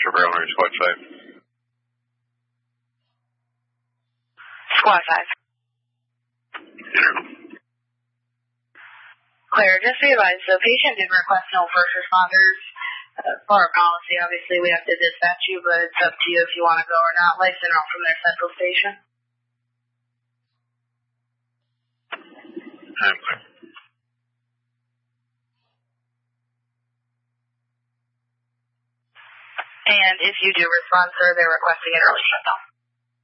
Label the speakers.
Speaker 1: Trevor Ellery, Squad 5.
Speaker 2: Squad 5. Claire, just be advised, the patient did request no first responders. For our policy, obviously, we have to dispatch you, but it's up to you if you want to go or not. Life sent out from their central station.
Speaker 1: I'm clear.
Speaker 2: And if you do respond, sir, they're requesting an early shutdown.